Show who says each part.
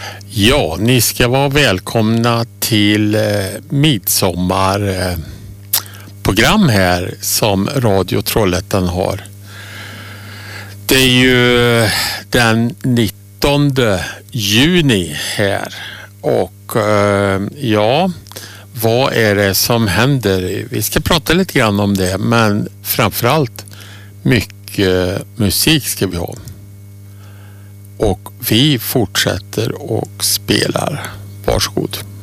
Speaker 1: Ja, ni ska vara välkomna till midsommarprogram här som Radio Trollhättan har. Det är ju den 19 juni här och ja, vad är det som händer? Vi ska prata lite grann om det, men framförallt mycket musik ska vi ha. Och vi fortsätter och spelar. Varsågod.